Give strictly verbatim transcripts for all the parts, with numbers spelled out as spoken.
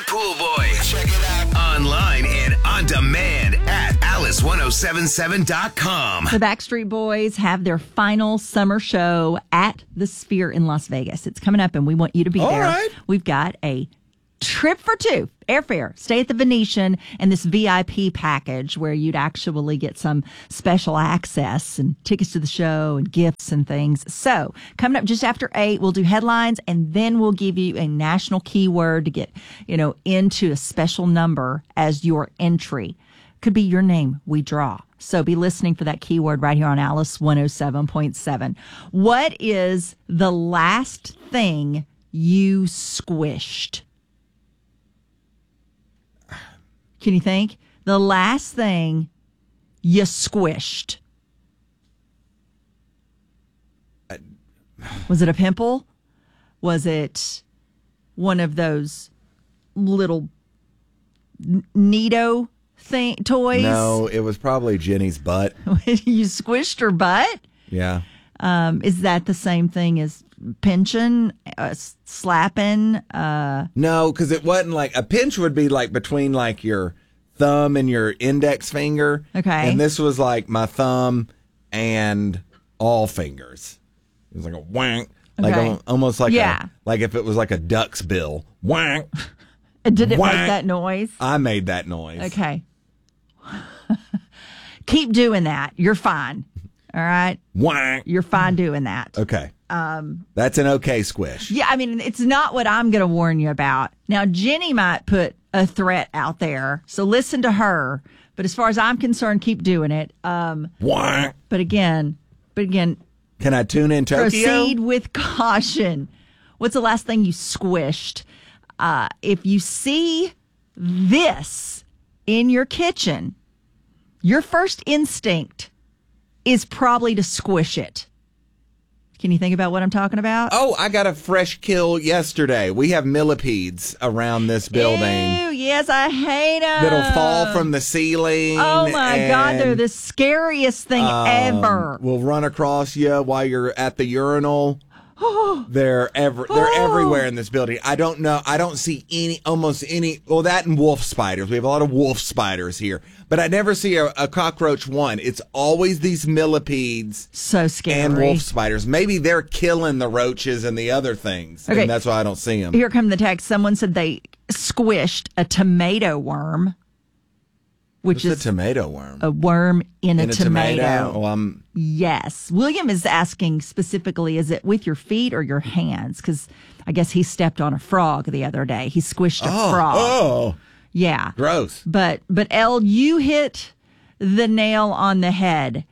Pool Boys. Check it out. Online and on demand at alice ten seventy-seven dot com. The Backstreet Boys have their final summer show at the Sphere in Las Vegas. It's coming up, and we want you to be All there. right. We've got a trip for two, airfare, stay at the Venetian, and this V I P package where you'd actually get some special access and tickets to the show and gifts and things. So coming up just after eight, we'll do headlines, and then we'll give you a national keyword to get, you know, into a special number as your entry. Could be your name we draw. So be listening for that keyword right here on Alice one oh seven point seven. What is the last thing you squished? Can you think? The last thing you squished. Was it a pimple? Was it one of those little Neato thing toys? No, it was probably Jenny's butt. You squished her butt? Yeah. Um, is that the same thing as pinching, uh, slapping? Uh, No, because it wasn't like a pinch would be like between like your thumb and your index finger. Okay. And this was like my thumb and all fingers. It was like a wank. Like Okay. al- almost like Yeah. a, like if it was like a duck's bill. Wank. did it Whack. make that noise? I made that noise. Okay. Keep doing that. You're fine. All right. Wank. You're fine doing that. Okay. Um, That's an okay squish. Yeah, I mean, it's not what I'm going to warn you about. Now, Jenny might put a threat out there, so listen to her. But as far as I'm concerned, keep doing it. Um, Wank. but again, but again, Can I tune in Tokyo? proceed with caution. What's the last thing you squished? Uh, if you see this in your kitchen, your first instinct is probably to squish it. Can you think about what I'm talking about? Oh, I got a fresh kill yesterday. We have millipedes around this building Ew, yes, I hate them. that'll fall from the ceiling. Oh my God, they're and, the scariest thing um, ever. Will run across you while you're at the urinal. They're ever they're Oh. everywhere in this building. I don't know. I don't see any almost any. Well, that and wolf spiders. We have a lot of wolf spiders here, but I never see a, a cockroach one. It's always these millipedes So scary. and wolf spiders. Maybe they're killing the roaches and the other things, Okay. and that's why I don't see them. Here come the text. Someone said they squished a tomato worm, which What's is a tomato worm? a worm in, In a, tomato. Well, I'm Yes. William is asking specifically, is it with your feet or your hands? Because I guess he stepped on a frog the other day. He squished a oh, frog. oh, Yeah. gross. But, but Elle, you hit the nail on the head.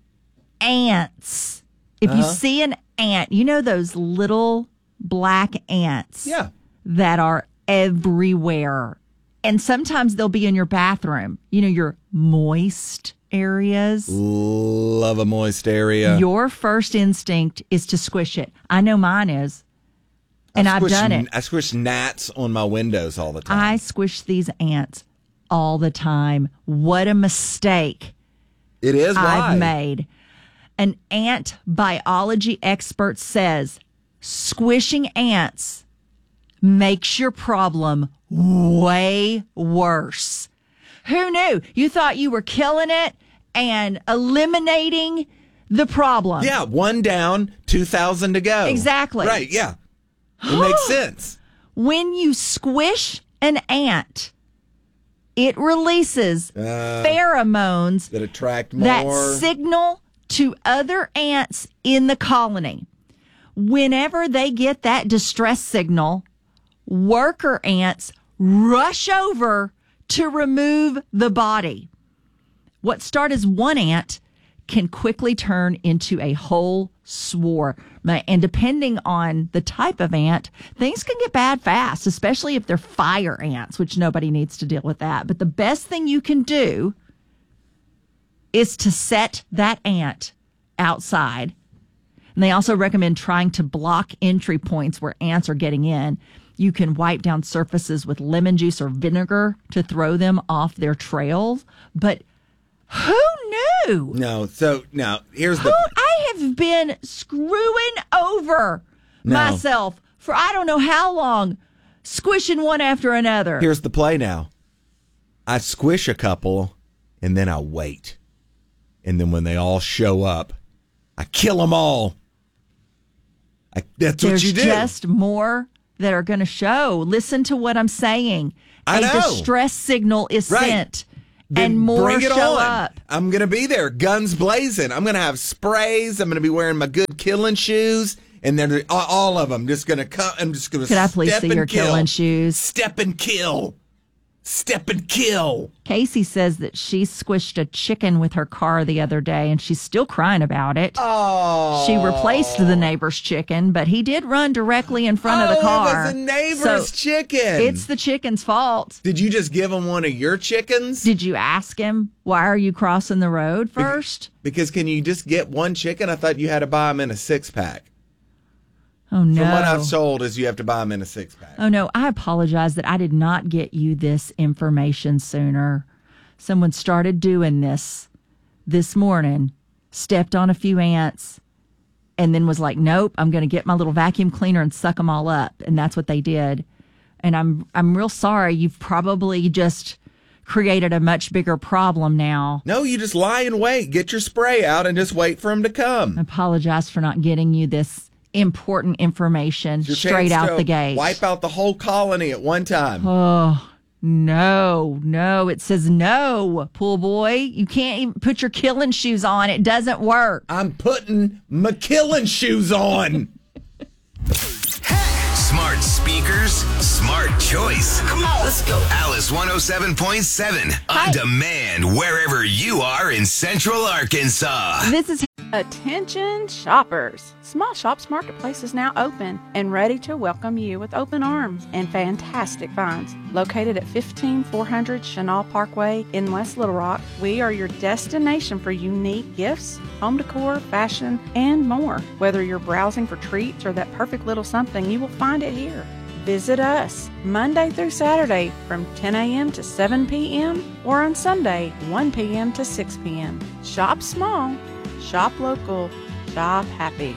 Ants. If you Uh-huh. see an ant, you know those little black ants Yeah. that are everywhere. And sometimes they'll be in your bathroom, you know, your moist areas. Love a moist area. Your first instinct is to squish it. I know mine is. And I I've squish- done it. I squish gnats on my windows all the time. I squish these ants all the time. What a mistake it is why. I've made. An ant biology expert says squishing ants makes your problem way worse. Who knew? You thought you were killing it and eliminating the problem. Yeah, one down, two thousand to go. Exactly. Right, yeah. It makes sense. When you squish an ant, it releases Uh, pheromones That attract more. that signal to other ants in the colony. Whenever they get that distress signal, worker ants rush over to remove the body. What started as one ant can quickly turn into a whole swarm. And depending on the type of ant, things can get bad fast, especially if they're fire ants, which nobody needs to deal with that. But the best thing you can do is to set that ant outside. And they also recommend trying to block entry points where ants are getting in. You can wipe down surfaces with lemon juice or vinegar to throw them off their trail. But who knew? No, so now here's Who the I have been screwing over No. myself for I don't know how long squishing one after another. Here's the play now. I squish a couple, and then I wait. And then when they all show up, I kill them all. I, that's There's what you do. There's just more that are going to show. Listen to what I'm saying. I a know. distress signal is Right. sent, Then and more bring it show on. up. I'm going to be there, guns blazing. I'm going to have sprays. I'm going to be wearing my good killing shoes. And then all, all of them just going to come. I'm just going to Could I please step see and your kill. killing shoes? Step and kill. Step and kill. Casey says that she squished a chicken with her car the other day, and she's still crying about it. Oh. She replaced the neighbor's chicken, but he did run directly in front of the car. Oh, it was a neighbor's So chicken. It's the chicken's fault. Did you just give him one of your chickens? Did you ask him, why are you crossing the road first? Because can you just get one chicken? I thought you had to buy them in a six-pack. Oh, no. From what I've sold is you have to buy them in a six-pack. Oh, no. I apologize that I did not get you this information sooner. Someone started doing this this morning, stepped on a few ants, and then was like, nope, I'm going to get my little vacuum cleaner and suck them all up. And that's what they did. And I'm I'm real sorry. You've probably just created a much bigger problem now. No, you just lie and wait. Get your spray out and just wait for them to come. I apologize for not getting you this important information Your straight chance out to the gate. Wipe out the whole colony at one time. Oh, no, no. It says no, pool boy. You can't even put your killing shoes on. It doesn't work. I'm putting my killing shoes on. Smart speakers, smart choice. Come on, let's go. Alice one oh seven point seven on demand wherever you are in Central Arkansas. This is Attention shoppers! Small Shops Marketplace is now open and ready to welcome you with open arms and fantastic finds. Located at fifteen four hundred Chenal Parkway in West Little Rock, we are your destination for unique gifts, home decor, fashion, and more. Whether you're browsing for treats or that perfect little something, you will find it here. Visit us Monday through Saturday from ten a.m. to seven p.m. or on Sunday one p.m. to six p.m. Shop small. Shop local, shop happy.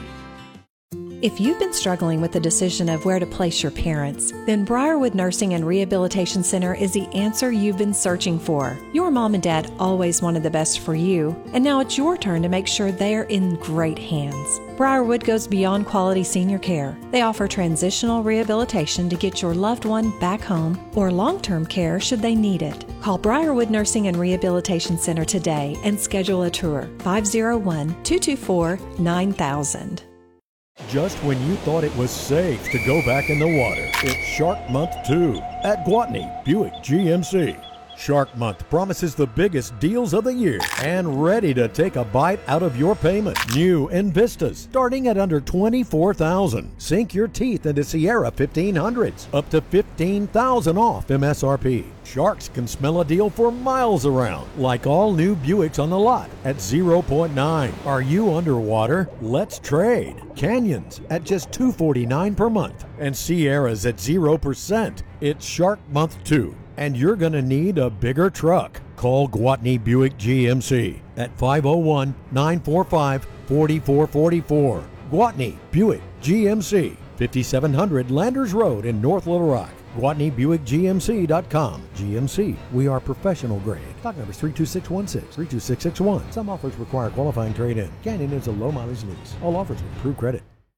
If you've been struggling with the decision of where to place your parents, then Briarwood Nursing and Rehabilitation Center is the answer you've been searching for. Your mom and dad always wanted the best for you, and now it's your turn to make sure they're in great hands. Briarwood goes beyond quality senior care. They offer transitional rehabilitation to get your loved one back home or long-term care should they need it. Call Briarwood Nursing and Rehabilitation Center today and schedule a tour. five oh one, two two four, nine thousand. Just when you thought it was safe to go back in the water, it's Shark Month two at Gwatney Buick G M C. Shark Month promises the biggest deals of the year and ready to take a bite out of your payment. New Invistas starting at under twenty-four thousand dollars. Sink your teeth into Sierra fifteen hundreds, up to fifteen thousand dollars off M S R P. Sharks can smell a deal for miles around, like all new Buicks on the lot at zero point nine. Are you underwater? Let's trade. Canyons at just two hundred forty-nine dollars per month and Sierras at zero percent. It's Shark Month two. And you're going to need a bigger truck. Call Gwatney Buick G M C at five oh one, nine four five, four four four four. Gwatney Buick G M C, fifty-seven hundred Landers Road in North Little Rock. Gwatney Buick G M C dot com. G M C, we are professional grade. Stock number is three two six one six, three two six six one. Some offers require qualifying trade-in. Canyon is a low mileage lease. All offers with approved credit.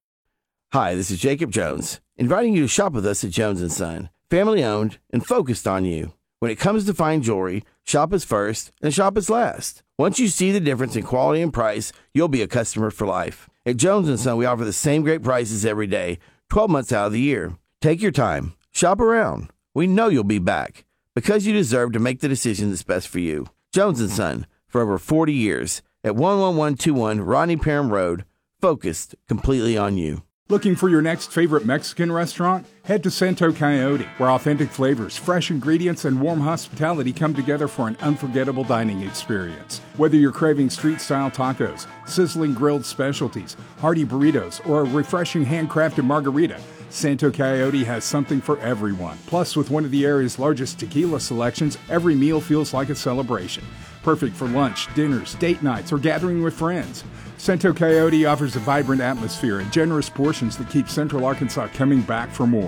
Hi, this is Jacob Jones, inviting you to shop with us at Jones and Son. Family owned and focused on you. When it comes to fine jewelry, shop us first and shop us last. Once you see the difference in quality and price, you'll be a customer for life. At Jones and Son, we offer the same great prices every day, twelve months out of the year. Take your time. Shop around. We know you'll be back because you deserve to make the decision that's best for you. Jones and Son, for over forty years, at one one one two one Rodney Parham Road, focused completely on you. Looking for your next favorite Mexican restaurant? Head to Santo Coyote, where authentic flavors, fresh ingredients, and warm hospitality come together for an unforgettable dining experience. Whether you're craving street-style tacos, sizzling grilled specialties, hearty burritos, or a refreshing handcrafted margarita, Santo Coyote has something for everyone. Plus, with one of the area's largest tequila selections, every meal feels like a celebration. Perfect for lunch, dinners, date nights, or gathering with friends. Santo Coyote offers a vibrant atmosphere and generous portions that keep Central Arkansas coming back for more.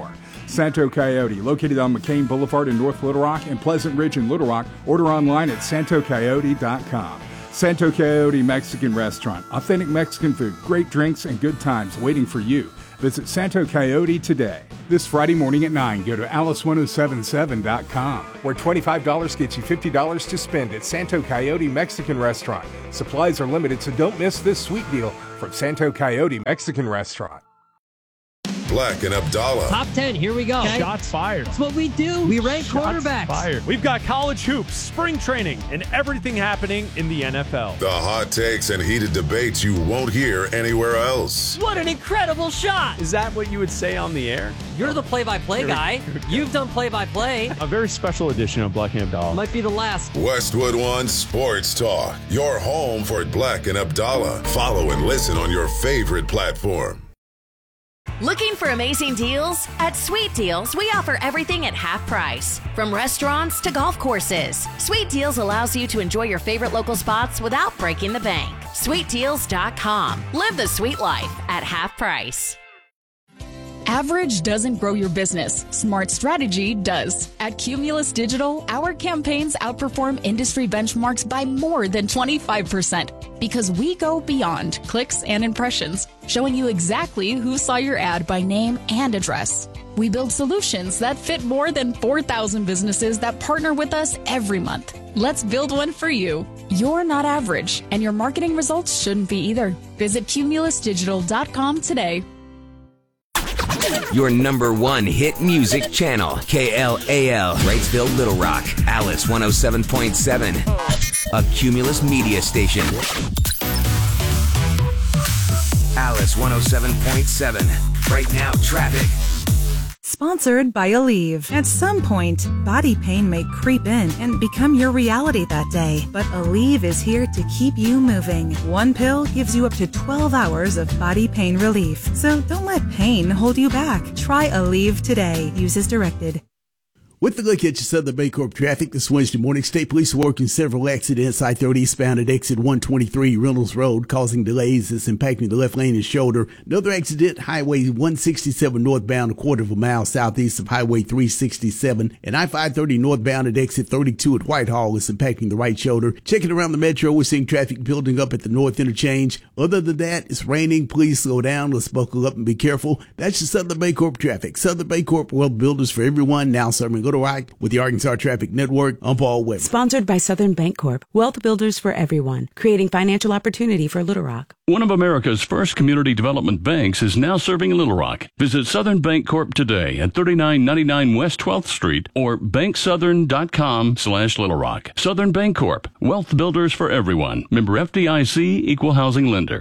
Santo Coyote, located on McCain Boulevard in North Little Rock and Pleasant Ridge in Little Rock. Order online at santo coyote dot com. Santo Coyote Mexican Restaurant. Authentic Mexican food, great drinks, and good times waiting for you. Visit Santo Coyote today. This Friday morning at nine, go to alice ten seventy-seven dot com, where twenty-five dollars gets you fifty dollars to spend at Santo Coyote Mexican Restaurant. Supplies are limited, so don't miss this sweet deal from Santo Coyote Mexican Restaurant. Black and Abdallah. Top ten, here we go. Okay. Shots fired. That's what we do. We rank Shots quarterbacks. Fired. We've got college hoops, spring training, and everything happening in the N F L. The hot takes and heated debates you won't hear anywhere else. What an incredible shot. Is that what you would say on the air? You're the play-by-play guy. You've done play-by-play. A very special edition of Black and Abdallah. Might be the last. Westwood One Sports Talk. Your home for Black and Abdallah. Follow and listen on your favorite platform. Looking for amazing deals? At Sweet Deals, we offer everything at half price. From restaurants to golf courses, Sweet Deals allows you to enjoy your favorite local spots without breaking the bank. sweet deals dot com. Live the sweet life at half price. Average doesn't grow your business. Smart strategy does. At Cumulus Digital, our campaigns outperform industry benchmarks by more than twenty-five percent because we go beyond clicks and impressions, showing you exactly who saw your ad by name and address. We build solutions that fit more than four thousand businesses that partner with us every month. Let's build one for you. You're not average, and your marketing results shouldn't be either. Visit cumulus digital dot com today. Your number one hit music channel, K L A L, Wrightsville, Little Rock, Alice one oh seven point seven, a Cumulus media station. Alice one oh seven point seven, right now traffic. Sponsored by Aleve. At some point, body pain may creep in and become your reality that day. But Aleve is here to keep you moving. One pill gives you up to twelve hours of body pain relief. So don't let pain hold you back. Try Aleve today. Use as directed. With the look at your Southern Bancorp traffic this Wednesday morning, State Police are working several accidents. I thirty eastbound at exit one twenty-three Reynolds Road, causing delays that's impacting the left lane and shoulder. Another accident, Highway one sixty-seven northbound, a quarter of a mile southeast of Highway three sixty-seven. And I five thirty northbound at exit thirty-two at Whitehall is impacting the right shoulder. Checking around the metro, we're seeing traffic building up at the north interchange. Other than that, it's raining. Please slow down. Let's buckle up and be careful. That's your Southern Bancorp traffic. Southern Bancorp, wealth builders for everyone. Now serving Little Rock with the Arkansas Traffic Network. I'm Paul Webb. Sponsored by Southern Bancorp, wealth builders for everyone, creating financial opportunity for Little Rock. One of America's first community development banks is now serving Little Rock. Visit Southern Bancorp today at thirty-nine ninety-nine West twelfth Street or bank southern dot com slash Little Rock. Southern Bancorp, wealth builders for everyone. Member F D I C, equal housing lender.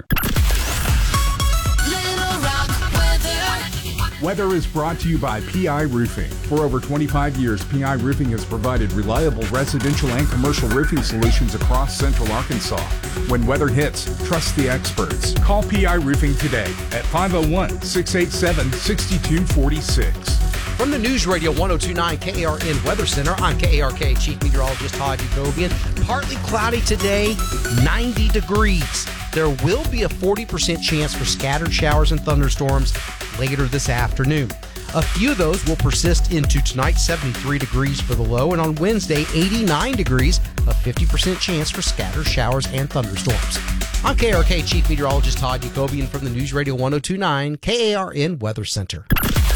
Weather is brought to you by P I Roofing. For over twenty-five years, P I Roofing has provided reliable residential and commercial roofing solutions across central Arkansas. When weather hits, trust the experts. Call P I Roofing today at five oh one, six eight seven, six two four six. From the News Radio one oh two point nine K A R N Weather Center, I'm K A R K Chief Meteorologist Todd Jacobian. Partly cloudy today, ninety degrees. There will be a forty percent chance for scattered showers and thunderstorms later this afternoon. A few of those will persist into tonight, seventy-three degrees for the low, and on Wednesday, eighty-nine degrees, a fifty percent chance for scattered showers and thunderstorms. I'm K A R K Chief Meteorologist Todd Jacobian from the News Radio one oh two point nine K A R N Weather Center.